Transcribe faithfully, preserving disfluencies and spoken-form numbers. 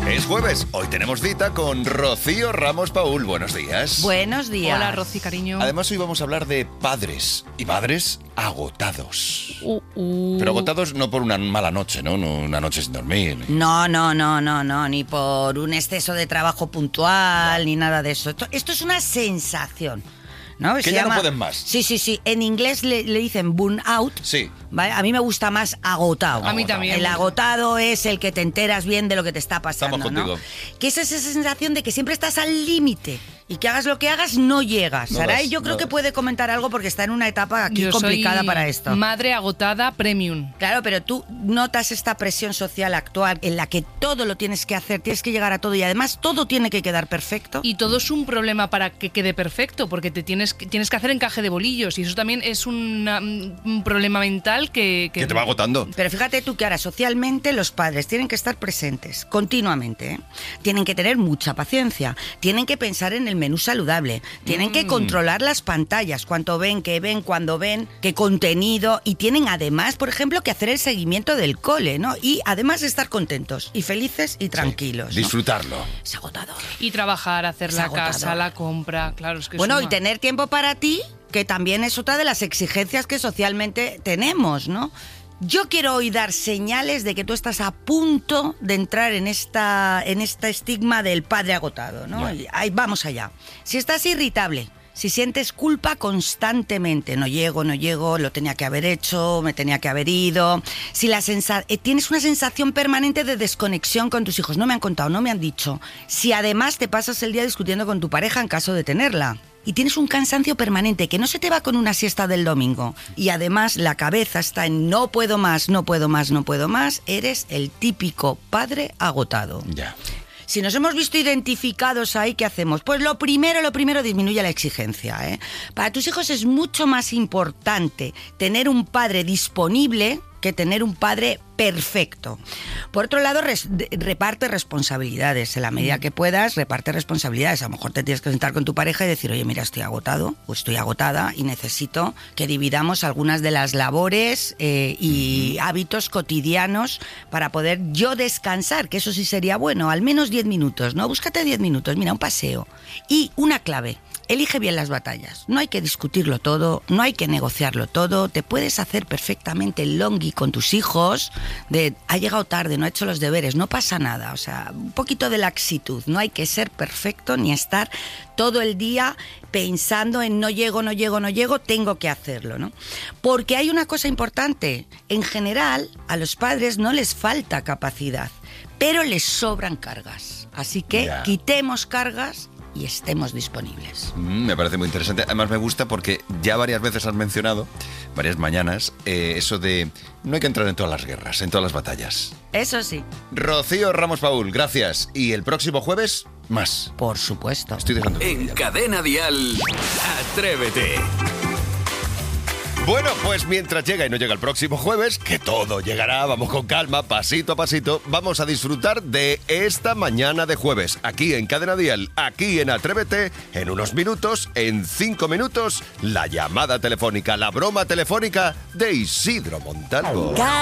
Es jueves, hoy tenemos cita con Rocío Ramos Paul. Buenos días. Buenos días. Hola, Rocío, cariño. Además, hoy vamos a hablar de padres y madres agotados. Uh, uh. Pero agotados no por una mala noche, ¿no? no una noche sin dormir. No, no, no, no, no, ni por un exceso de trabajo puntual, no. ni nada de eso. Esto, esto es una sensación. ¿No? Que Se ya llama... no pueden más. Sí, sí, sí. En inglés le, le dicen burnout. Sí. ¿Vale? A mí me gusta más agotado. A mí también. El agotado es el que te enteras bien de lo que te está pasando. Estamos contigo. ¿No? Que es esa sensación de que siempre estás al límite y que hagas lo que hagas no llegas. No Saray, das, yo creo no que das. puede comentar algo porque está en una etapa aquí Yo complicada soy para esto. Madre agotada premium. Claro, pero tú notas esta presión social actual en la que todo lo tienes que hacer, tienes que llegar a todo y además todo tiene que quedar perfecto. Y todo es un problema para que quede perfecto, porque te tienes, tienes que hacer encaje de bolillos y eso también es una, un problema mental que, que... Que te va agotando. Pero fíjate tú que ahora socialmente los padres tienen que estar presentes continuamente, ¿eh? Tienen que tener mucha paciencia, tienen que pensar en el menú saludable, tienen Mm. que controlar las pantallas, cuánto ven, qué ven, cuándo ven, qué contenido, y tienen además, por ejemplo, que hacer el seguimiento del cole, ¿no? Y además estar contentos y felices y tranquilos, Sí, ¿no? disfrutarlo. Es agotador. Y trabajar, hacer Es la agotador. casa, la compra, claro, es que Bueno, suma. y tener tiempo para ti, que también es otra de las exigencias que socialmente tenemos, ¿no? Yo quiero hoy dar señales de que tú estás a punto de entrar en esta en este estigma del padre agotado, ¿no? Ya. Y ahí vamos allá. Si estás irritable, si sientes culpa constantemente, no llego, no llego, lo tenía que haber hecho, me tenía que haber ido, si la sensa- eh, tienes una sensación permanente de desconexión con tus hijos, no me han contado, no me han dicho, si además te pasas el día discutiendo con tu pareja en caso de tenerla, y tienes un cansancio permanente que no se te va con una siesta del domingo y además la cabeza está en no puedo más, no puedo más, no puedo más, eres el típico padre agotado. Ya. Si nos hemos visto identificados ahí, ¿qué hacemos? Pues lo primero, lo primero, disminuye la exigencia, ¿eh? Para tus hijos es mucho más importante tener un padre disponible que tener un padre perfecto. Por otro lado, res, de, reparte responsabilidades. En la medida que puedas, reparte responsabilidades. A lo mejor te tienes que sentar con tu pareja y decir, oye, mira, estoy agotado o estoy agotada y necesito que dividamos algunas de las labores eh, y hábitos cotidianos para poder yo descansar, que eso sí sería bueno, al menos diez minutos, ¿no? Búscate diez minutos, mira, un paseo. Y una clave. Elige bien las batallas. No hay que discutirlo todo, no hay que negociarlo todo. Te puedes hacer perfectamente el longi con tus hijos de ha llegado tarde, no ha hecho los deberes, no pasa nada. O sea, un poquito de laxitud. No hay que ser perfecto ni estar todo el día pensando en no llego, no llego, no llego, tengo que hacerlo, ¿no? Porque hay una cosa importante. En general, a los padres no les falta capacidad, pero les sobran cargas. Así que Ya. quitemos cargas y estemos disponibles. Mm, me parece muy interesante. Además me gusta porque ya varias veces has mencionado, varias mañanas, eh, eso de no hay que entrar en todas las guerras, en todas las batallas. Eso sí, Rocío Ramos Paul, gracias. Y el próximo jueves, más. por supuesto. Estoy dejando... En Cadena Dial, Atrévete. Bueno, pues mientras llega y no llega el próximo jueves, que todo llegará, vamos con calma, pasito a pasito, vamos a disfrutar de esta mañana de jueves, aquí en Cadena Dial, aquí en Atrévete, en unos minutos, en cinco minutos, la llamada telefónica, la broma telefónica de Isidro Montalvo.